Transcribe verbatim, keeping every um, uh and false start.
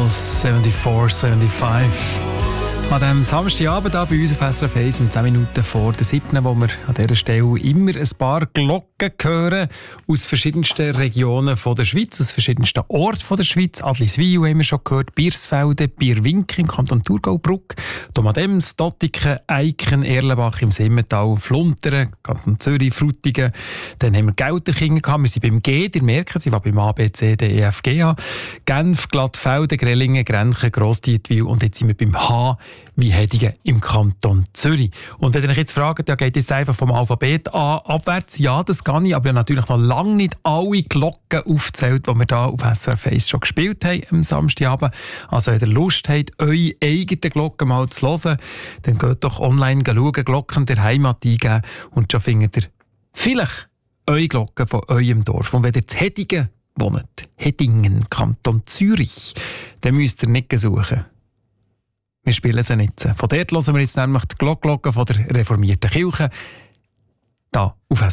Original vierundsiebzig fünfundsiebzig. An diesem Samstagabend hier bei uns auf S R F eins um zehn Minuten vor der siebten, wo wir an dieser Stelle immer ein paar Glocken hören aus verschiedensten Regionen von der Schweiz, aus verschiedensten Orten von der Schweiz. Adliswil haben wir schon gehört, Biersfelden, Bierwinkel im Kanton Thurgau-Bruck, Domadems, Dottiken, Eiken, Erlenbach im Simmental, Flunteren, Kanton Zürich, Frutigen. Dann haben wir Gelterkingen gehabt, wir sind beim G, ihr merkt, sie war beim A, B, C, D, E, F, G, H, Genf, Glattfelden, Grellingen, Grenchen, Grossdietwil und jetzt sind wir beim H wie Hedigen im Kanton Zürich. Und wenn ihr euch jetzt fragt, ja, geht jetzt einfach vom Alphabet A abwärts? Ja, das kann ich, aber ich habe natürlich noch lange nicht alle Glocken aufgezählt, die wir hier auf S R F eins schon gespielt haben am Samstagabend. Also wenn ihr Lust habt, eure eigenen Glocken mal zu hören, dann geht doch online schauen, Glocken der Heimat eingeben und schon findet ihr vielleicht eure Glocken von eurem Dorf. Und wenn ihr zu Hedigen wohnt, Hedingen, Kanton Zürich, dann müsst ihr nicht suchen. Wir spielen sie nicht. Von dort hören wir jetzt nämlich die Glockglocken von der reformierten Kirche. Da auf S R F.